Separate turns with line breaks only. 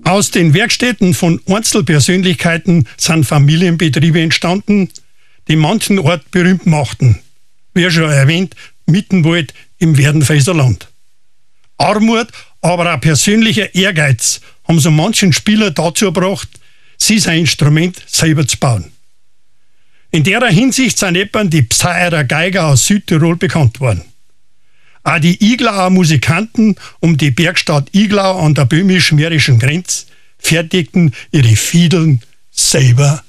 Aus den Werkstätten von Einzelpersönlichkeiten sind Familienbetriebe entstanden, die manchen Ort berühmt machten. Wie schon erwähnt, Mittenwald im Werdenfelser Land. Armut, aber auch persönlicher Ehrgeiz haben so manchen Spieler dazu gebracht, sie sein Instrument selber zu bauen. In der Hinsicht sind etwa die Pseirer Geiger aus Südtirol bekannt worden. Auch die Iglauer Musikanten um die Bergstadt Iglau an der böhmisch-mährischen Grenze fertigten ihre Fiedeln selber